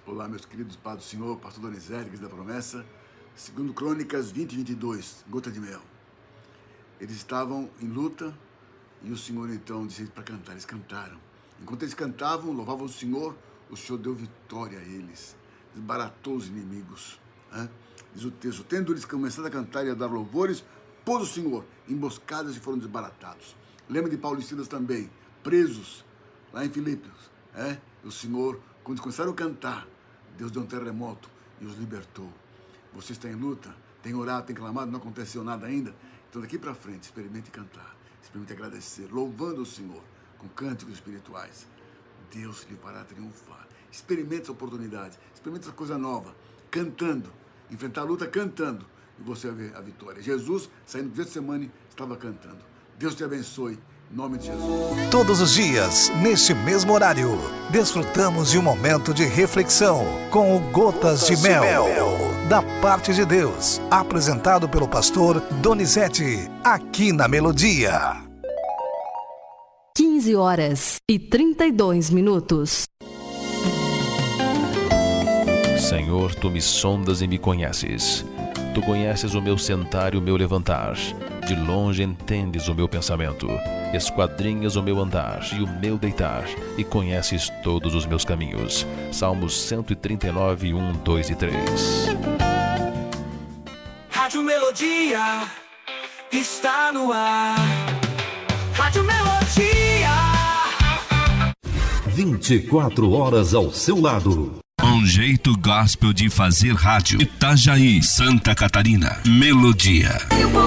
Olá, meus queridos Pai do Senhor, pastor Donizete, igreja da promessa. Segundo Crônicas 20:22, gota de mel. Eles estavam em luta e o Senhor então disse para cantar. Eles cantaram. Enquanto eles cantavam, louvavam o Senhor deu vitória a eles. Desbaratou os inimigos. Diz o texto, tendo eles começado a cantar e a dar louvores, pôs o Senhor emboscadas e foram desbaratados. Lembra de Paulo e Silas também, presos lá em Filipos. O Senhor, quando começaram a cantar, Deus deu um terremoto e os libertou. Você está em luta, tem orado, tem clamado, não aconteceu nada ainda. Então daqui para frente, experimente cantar, experimente agradecer, louvando o Senhor com cânticos espirituais. Deus lhe fará triunfar. Experimente essa oportunidade, experimente essa coisa nova, cantando, enfrentar a luta cantando, e você vai ver a vitória. Jesus, saindo do Getsemane, estava cantando. Deus te abençoe, em nome de Jesus. Todos os dias, neste mesmo horário, desfrutamos de um momento de reflexão com o Gotas de Mel, da parte de Deus, apresentado pelo pastor Donizete, aqui na Melodia. 15h32. Senhor, Tu me sondas e me conheces. Tu conheces o meu sentar e o meu levantar. De longe entendes o meu pensamento. Esquadrinhas o meu andar e o meu deitar. E conheces todos os meus caminhos. Salmos 139, 1, 2 e 3. Rádio Melodia está no ar. Rádio Melodia. 24 horas ao seu lado. Um jeito gospel de fazer rádio. Itajaí, Santa Catarina. Melodia.